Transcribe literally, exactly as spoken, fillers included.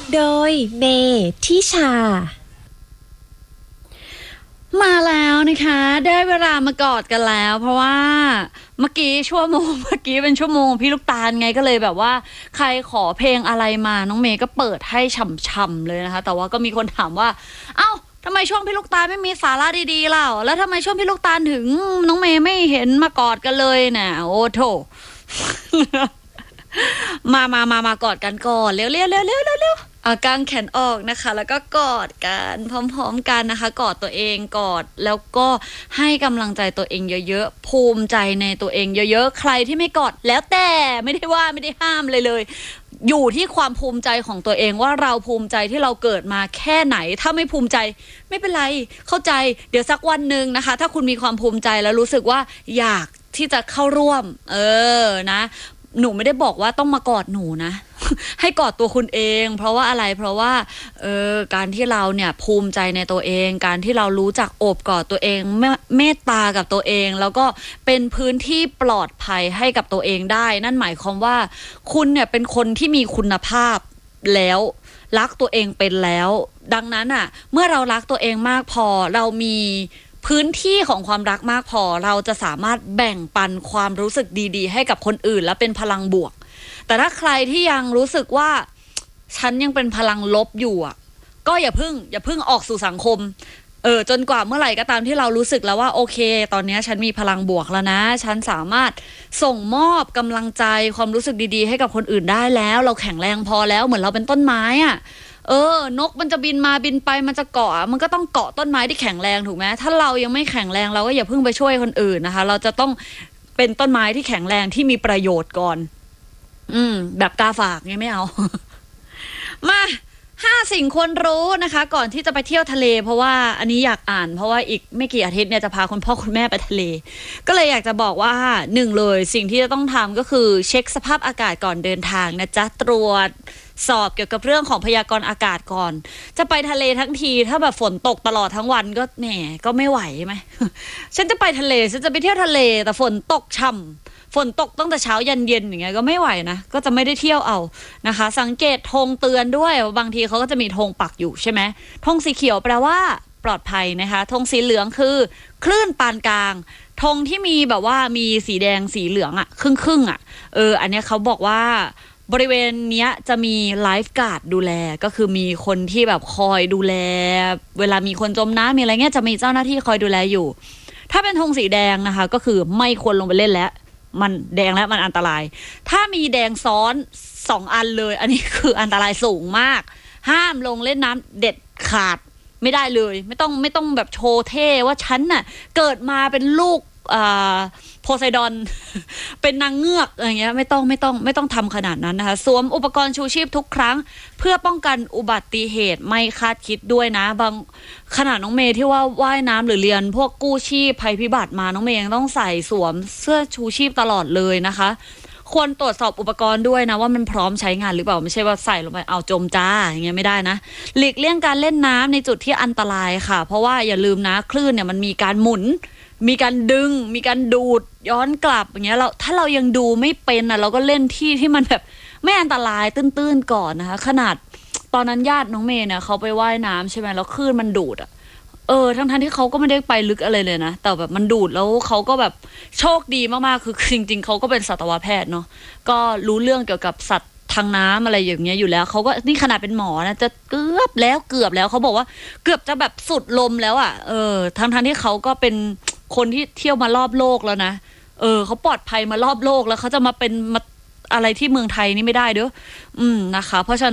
โดยเมทิชามาแล้วนะคะได้เวลามากอดกันแล้วเพราะว่าเมื่อกี้ชั่วโมงเมื่อกี้เป็นชั่วโมงพี่ลูกตาลไงก็เลยแบบว่าใครขอเพลงอะไรมาน้องเมย์ก็เปิดให้ฉ่ำๆเลยนะคะแต่ว่าก็มีคนถามว่าเอ้าทำไมช่วงพี่ลูกตาลไม่มีสาระดีๆเล่าแล้วทำไมช่วงพี่ลูกตาลถึงน้องเมย์ไม่เห็นมากอดกันเลยน่ะโอ้โถ มามามามากอดกันก่อนเร็วเร็วเร็วเร็วเร็วเร็วอ่ากางแขนออกนะคะแล้วก็กอดกันพร้อมๆกันนะคะกอดตัวเองกอดแล้วก็ให้กำลังใจตัวเองเยอะๆภูมิใจในตัวเองเยอะๆใครที่ไม่กอดแล้วแต่ไม่ได้ว่าไม่ได้ห้ามเลยเลยอยู่ที่ความภูมิใจของตัวเองว่าเราภูมิใจที่เราเกิดมาแค่ไหนถ้าไม่ภูมิใจไม่เป็นไรเข้าใจเดี๋ยวสักวันหนึ่งนะคะถ้าคุณมีความภูมิใจแล้วรู้สึกว่าอยากที่จะเข้าร่วมเออนะหนูไม่ได้บอกว่าต้องมากอดหนูนะ ให้กอดตัวคุณเองเพราะว่าอะไรเพราะว่าเออการที่เราเนี่ยภูมิใจในตัวเองการที่เรารู้จักโอบกอดตัวเองเมตตากับตัวเองแล้วก็เป็นพื้นที่ปลอดภัยให้กับตัวเองได้นั่นหมายความว่าคุณเนี่ยเป็นคนที่มีคุณภาพแล้วรักตัวเองเป็นแล้วดังนั้นอ่ะเมื่อเรารักตัวเองมากพอเรามีพื้นที่ของความรักมากพอเราจะสามารถแบ่งปันความรู้สึกดีๆให้กับคนอื่นและเป็นพลังบวกแต่ถ้าใครที่ยังรู้สึกว่าฉันยังเป็นพลังลบอยู่อ่ะก็อย่าพึ่งอย่าพึ่งออกสู่สังคมเออจนกว่าเมื่อไหร่ก็ตามที่เรารู้สึกแล้วว่าโอเคตอนนี้ฉันมีพลังบวกแล้วนะฉันสามารถส่งมอบกำลังใจความรู้สึกดีๆให้กับคนอื่นได้แล้วเราแข็งแรงพอแล้วเหมือนเราเป็นต้นไม้อ่ะเออนกมันจะบินมาบินไปมันจะเกาะมันก็ต้องเกาะต้นไม้ที่แข็งแรงถูกไหมถ้าเรายังไม่แข็งแรงเราก็อย่าเพิ่งไปช่วยคนอื่นนะคะเราจะต้องเป็นต้นไม้ที่แข็งแรงที่มีประโยชน์ก่อนอืมแบบกาฝากไงไม่เอา มาห้าสิ่งควรรู้นะคะก่อนที่จะไปเที่ยวทะเลเพราะว่าอันนี้อยากอ่านเพราะว่าอีกไม่กี่อาทิตย์เนี่ยจะพาคุณพ่อคุณแม่ไปทะเลก็เลยอยากจะบอกว่าหนึ่งเลยสิ่งที่จะต้องทำก็คือเช็คสภาพอากาศก่อนเดินทางนะจ๊ะตรวจสอบเกี่ยวกับเรื่องของพยากรณ์อากาศก่อนจะไปทะเลทั้งทีถ้าแบบฝนตกตลอดทั้งวันก็แหมก็ไม่ไหวไหม ฉันจะไปทะเลฉันจะไปเที่ยวทะเลแต่ฝนตกช่ำฝนตกตั้งแต่เช้ายันเย็นอย่างเงี้ยก็ไม่ไหวนะก็จะไม่ได้เที่ยวเอานะคะสังเกตธงเตือนด้วยบางทีเขาก็จะมีธงปักอยู่ใช่ไหมธงสีเขียวแปลว่าปลอดภัยนะคะธงสีเหลืองคือคลื่นปานกลางธงที่มีแบบว่ามีสีแดงสีเหลืองอะครึ่งครึ่งอะเอออันเนี้ยเขาบอกว่าบริเวณเนี้ยจะมีไลฟ์การ์ดดูแลก็คือมีคนที่แบบคอยดูแลเวลามีคนจมน้ำมีอะไรเงี้ยจะมีเจ้าหน้าที่คอยดูแลอยู่ถ้าเป็นธงสีแดงนะคะก็คือไม่ควรลงไปเล่นแล้วมันแดงแล้วมันอันตรายถ้ามีแดงซ้อนสองอันเลยอันนี้คืออันตรายสูงมากห้ามลงเล่นน้ำเด็ดขาดไม่ได้เลยไม่ต้องไม่ต้องแบบโชว์เท่ว่าฉันน่ะเกิดมาเป็นลูกโพไซดอน เป็นนางเงือกอะไรเงี้ยไม่ต้องไม่ต้องไม่ต้องทำขนาดนั้นนะคะสวมอุปกรณ์ชูชีพทุกครั้งเพื่อป้องกันอุบัติเหตุไม่คาดคิดด้วยนะบางขนาดน้องเมย์ที่ว่าว่ายน้ำหรือเรียนพวกกู้ชีพภัยพิบัติมาน้องเมย์ยังต้องใส่สวมเสื้อชูชีพตลอดเลยนะคะควรตรวจสอบอุปกรณ์ด้วยนะว่ามันพร้อมใช้งานหรือเปล่าไม่ใช่ว่าใส่ลงไปเอาจมจ้าอย่างเงี้ยไม่ได้นะหลีกเลี่ยงการเล่นน้ำในจุดที่อันตรายค่ะเพราะว่าอย่าลืมนะคลื่นเนี่ยมันมีการหมุนมีการดึงมีการดูดย้อนกลับอย่างเงี้ยเราถ้าเรายังดูไม่เป็นอ่ะเราก็เล่นที่ที่มันแบบไม่อันตรายตื้นๆก่อนนะคะขนาดตอนนั้นญาติน้องเมย์เนี่ยเขาไปว่ายน้ำใช่ไหมแล้วคลื่นมันดูดอ่ะเออทั้งๆที่เขาก็ไม่ได้ไปลึกอะไรเลยนะแต่แบบมันดูดแล้วเขาก็แบบโชคดีมากๆคือจริงๆเขาก็เป็นสัตวแพทย์เนาะก็รู้เรื่องเกี่ยวกับสัตว์ทางน้ำอะไรอย่างเงี้ยอยู่แล้วเขาก็นี่ขนาดเป็นหมอนะจะเกือบแล้วเกือบแล้วเขาบอกว่าเกือบจะแบบสุดลมแล้วอ่ะเออทั้งๆที่เขาก็เป็นคนที่เที่ยวมารอบโลกแล้วนะเออเขาปลอดภัยมารอบโลกแล้วเขาจะมาเป็นมาอะไรที่เมืองไทยนี่ไม่ได้เด้ออืมนะคะเพราะฉะนั้น